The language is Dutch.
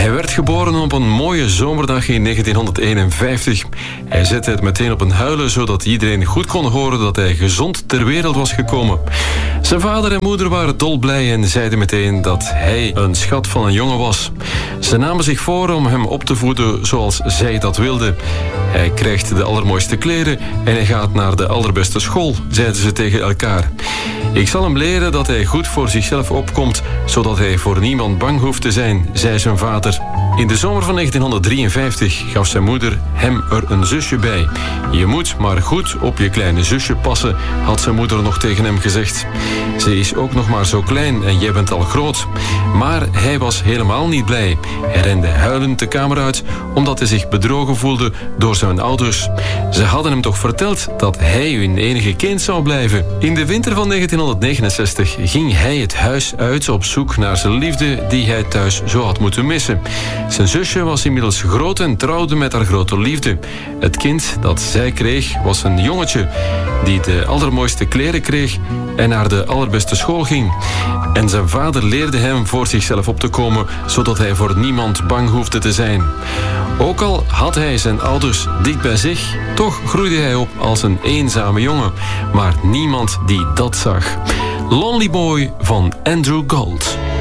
Hij werd geboren op een mooie zomerdag in 1951. Hij zette het meteen op een huilen, zodat iedereen goed kon horen dat hij gezond ter wereld was gekomen. Zijn vader en moeder waren dolblij en zeiden meteen dat hij een schat van een jongen was. Ze namen zich voor om hem op te voeden zoals zij dat wilden. Hij krijgt de allermooiste kleren en hij gaat naar de allerbeste school, zeiden ze tegen elkaar. Ik zal hem leren dat hij goed voor zichzelf opkomt, zodat hij voor niemand bang hoeft te zijn, zei zijn vader. In de zomer van 1953 gaf zijn moeder hem er een zusje bij. Je moet maar goed op je kleine zusje passen, had zijn moeder nog tegen hem gezegd. Ze is ook nog maar zo klein en jij bent al groot. Maar hij was helemaal niet blij. Hij rende huilend de kamer uit, omdat hij zich bedrogen voelde door zijn ouders. Ze hadden hem toch verteld dat hij hun enige kind zou blijven. In de winter van 1969 ging hij het huis uit op zoek naar zijn liefde die hij thuis zo had moeten missen. Zijn zusje was inmiddels groot en trouwde met haar grote liefde. Het kind dat zij kreeg was een jongetje die de allermooiste kleren kreeg en naar de allerbeste school ging. En zijn vader leerde hem voor zichzelf op te komen, zodat hij voor niemand bang hoefde te zijn. Ook al had hij zijn ouders dicht bij zich, toch groeide hij op als een eenzame jongen. Maar niemand die dat zag. Lonely Boy van Andrew Gold.